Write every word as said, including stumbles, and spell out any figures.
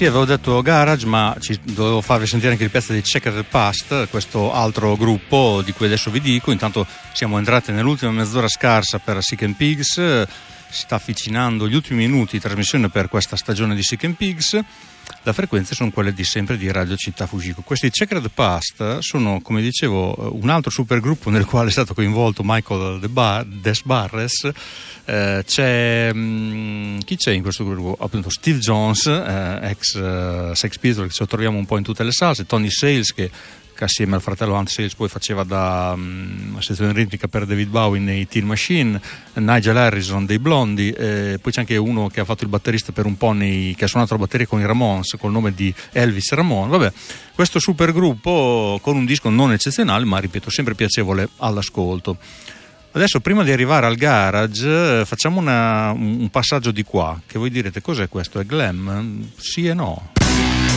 sì, avevo detto Garage, ma ci dovevo farvi sentire anche il pezzo dei Checkered Past, questo altro gruppo di cui adesso vi dico. Intanto siamo entrati nell'ultima mezz'ora scarsa per Sick and Pigs, si sta avvicinando gli ultimi minuti di trasmissione per questa stagione di Sick and Pigs. Le frequenze sono quelle di sempre di Radio Città Fujiko. Questi Checkered Past sono, come dicevo, un altro supergruppo nel quale è stato coinvolto Michael De Bar- Des Barres. Eh, c'è mh, chi c'è in questo gruppo? Appunto Steve Jones, eh, ex uh, Sex Pistols, che ci troviamo un po' in tutte le salse, Tony Sales che, che assieme al fratello Ant Sales poi faceva da um, sezione ritmica per David Bowie nei Teen Machine, Nigel Harrison dei Blondie, eh, poi c'è anche uno che ha fatto il batterista per un po' nei, che ha suonato la batteria con i Ramones col nome di Elvis Ramon. Vabbè, questo supergruppo con un disco non eccezionale, ma ripeto sempre piacevole all'ascolto. Adesso, prima di arrivare al Garage, facciamo una, un passaggio di qua, che voi direte cos'è questo? È glam? Sì e no.